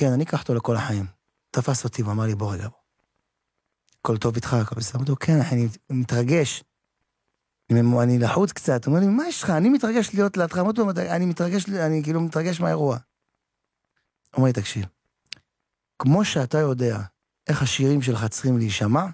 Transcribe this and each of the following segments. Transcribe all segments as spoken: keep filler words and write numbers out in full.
כן, אני אקח אותו לכל החיים. תפס אותי ואמר לי, בוא רגע, בוא. הכל טוב איתך, הכל בסדר. אמרתי לו, כן, אני מתרגש. אני, אני לחוץ קצת. הוא אומר לי, מה יש לך? אני מתרגש להיות לידך. אמרתי לו, אני מתרגש, אני כאילו מתרגש מהאירוע. הוא אומר לי, תקשיב, כמו שאתה יודע איך השירים שלך צריכים להישמע,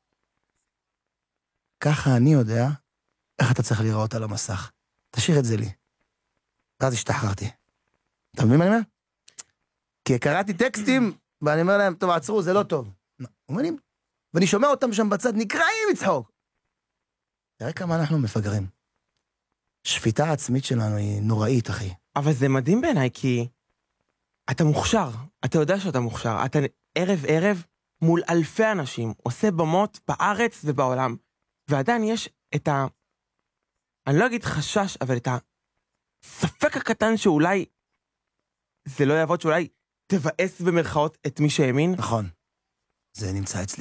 ככה אני יודע איך אתה צריך לראות על המסך. תשאיר את זה לי. ואז השתחררתי. אתה מבין מה אני אומר? כי קראתי טקסטים, ואני אומר להם, טוב, עצרו, זה לא טוב. אומרים, ואני שומע אותם שם בצד, נקראים מצחוק. תראה כמה אנחנו מפגרים. שפיטה העצמית שלנו היא נוראית, אחי. אבל זה מדהים בעיניי, כי אתה מוכשר, אתה יודע שאתה מוכשר, אתה ערב ערב מול אלפי אנשים, עושה במות בארץ ובעולם, ועדיין יש את ה... אני לא אגיד חשש, אבל את הספק הקטן שאולי זה לא יעבוד, שאולי תבאס במרכאות את מי שהאמין. נכון. זה נמצא אצלי.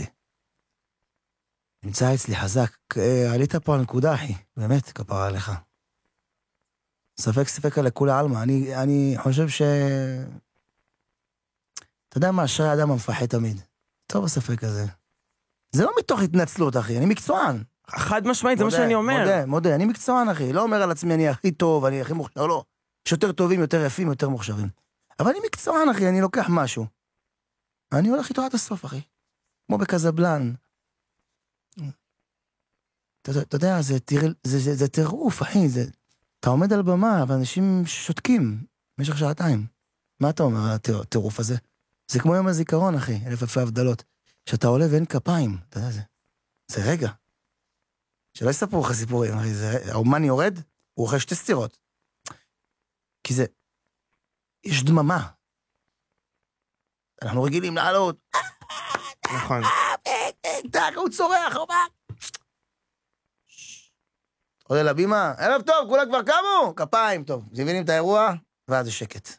נמצא אצלי חזק. עלית פה על נקודה, אחי. באמת, כפרה עליך. ספק ספק על לכולי עלמא. אני, אני חושב ש... אתה יודע מה, אשרי האדם המפחד תמיד. טוב הספק הזה. זה לא מתוך התנצלות, אחי. אני מקצוען. חד משמעית, זה מה שאני אומר. מודה, מודה. אני מקצוען, אחי. לא אומר על עצמי, אני הכי טוב, אני הכי מוכשר. לא. יש יותר טובים, יותר יפים, יותר מוכשרים. אבל אני מקצוען, אחי. אני לוקח משהו. אני הולך איתו עד הסוף, אחי. כמו בקזבלן. אתה, אתה יודע, זה, זה, זה, זה, זה טירוף, אחי. זה, אתה עומד על במה, ואנשים שותקים במשך שעתיים. מה אתה אומר על הטירוף הזה? זה כמו יום הזיכרון, אחי, אלף אלפי הבדלות. שאתה עולה ואין כפיים, אתה יודע, זה, זה רגע. שלא יספרו לך סיפורים, אחי, זה, האומן יורד, הוא אוכל שתי סטירות. כי זה, יש דממה. אנחנו רגילים לעלות. נכון. הוא צורח, הוא בא. עולה לבימה, ערב טוב, כולה כבר קמו, כפיים, טוב. מבינים את האירוע, ואז זה שקט.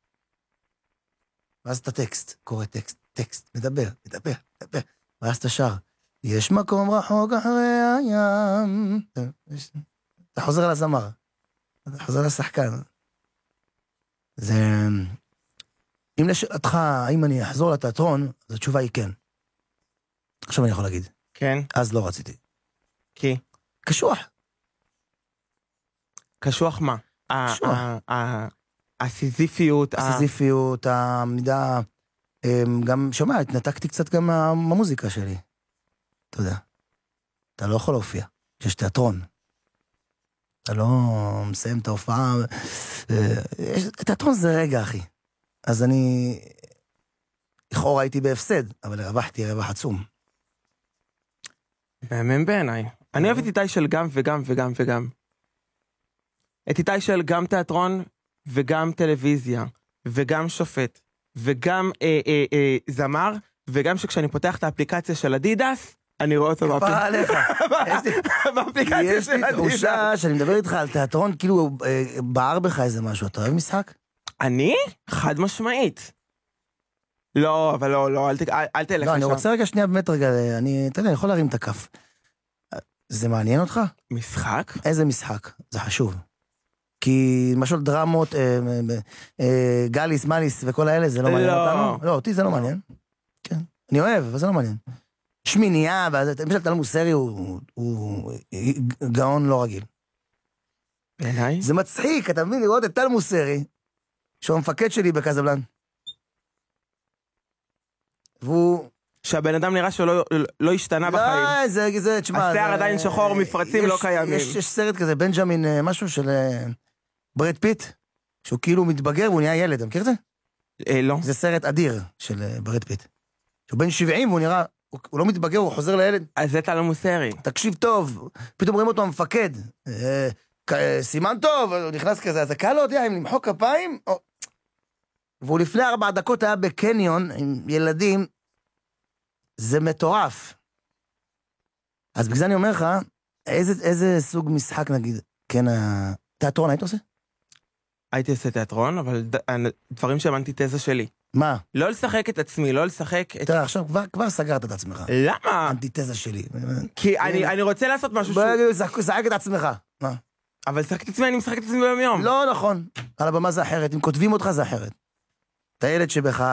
ואז את הטקסט, קורא טקסט, טקסט, מדבר, מדבר, מדבר. ואז אתה שר, יש מקום רחוק אחרי הים. אתה חוזר לזמר, אתה חוזר לשחקן. זה... אם לשאלתך, האם אני אחזור לתיאטרון, אז התשובה היא כן. עכשיו אני יכול להגיד. כן. אז לא רציתי. כי? קשוח. קשוח מה? קשוח. הסיזיפיות. הסיזיפיות, המידה, גם, שומע, התנתקתי קצת גם מהמוזיקה שלי. אתה יודע. אתה לא יכול להופיע. יש תיאטרון. אתה לא מסיים את ההופעה. תיאטרון זה רגע, אחי. אז אני, לכאורה הייתי בהפסד, אבל הרווחתי רווח עצום. מהמם בעיניי. אני אוהב את איתי של גם וגם וגם וגם. את איתי של גם תיאטרון וגם טלוויזיה, וגם שופט, וגם אה, אה, אה, זמר, וגם שכשאני פותח את האפליקציה של אדידס, אני רואה אותו כפרה עליך. באפליקציה של אדידס. יש לי תחושה שאני מדבר איתך על תיאטרון, כאילו בער בך איזה משהו. אתה אוהב משחק? אני? חד משמעית. לא, אבל לא, לא, אל, אל, אל תלך לא, לשם. אני רוצה רגע שנייה באמת רגע, אני, אתה יודע, אני יכול להרים את הכף. זה מעניין אותך? משחק? איזה משחק? זה חשוב. כי למשל דרמות, אה, אה, אה, גליס, מליס וכל האלה, זה לא מעניין לא. אותנו? לא, אותי זה לא מעניין. כן. אני אוהב, אבל זה לא מעניין. שמינייה, למשל טל מוסרי הוא, הוא גאון לא רגיל. בעיניי? זה מצחיק, אתה מבין, לראות את טל מוסרי, שהוא המפקד שלי בקזבלן. והוא... שהבן אדם נראה שהוא לא, לא השתנה בחיים. לא, זה, זה, תשמע... השיער עדיין שחור, מפרצים יש, לא קיימים. יש, יש סרט כזה, בנג'מין, משהו של ברד פיט, שהוא כאילו מתבגר והוא נהיה ילד, אתה מכיר את זה? אה, לא. זה סרט אדיר של ברד פיט. שהוא בן שבעים והוא נראה, הוא, הוא לא מתבגר, הוא חוזר לילד. אז זה טל מוסרי. תקשיב טוב, פתאום רואים אותו המפקד. אה, סימן טוב, הוא נכנס כזה, אז הקהל לא יודע אם למחוא כפיים, או... והוא לפני ארבע דקות היה בקניון עם ילדים, זה מטורף. אז בגלל זה אני אומר לך, איזה, איזה סוג משחק נגיד, כן, התיאטרון היית עושה? הייתי עושה תיאטרון, אבל דברים שהם אנטיתזה שלי. מה? לא לשחק את עצמי, לא לשחק את... תראה, עכשיו כבר, כבר סגרת את עצמך. למה? אנטיתזה שלי. כי אני, אני רוצה לעשות משהו שהוא... בוא, שחק את עצמך. מה? אבל לשחק את עצמי, אני משחק את עצמי ביום יום. לא נכון. על הבמה זה אחרת. אם כותבים אותך זה אחרת. את הילד שבך,